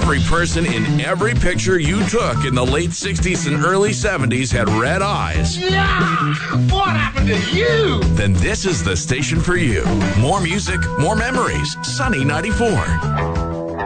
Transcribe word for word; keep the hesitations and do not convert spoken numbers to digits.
every person in every picture you took in the late sixties and early seventies had red eyes, Yeah! What happened to you? then this is the station for you. More music, more memories. Sunny ninety-four.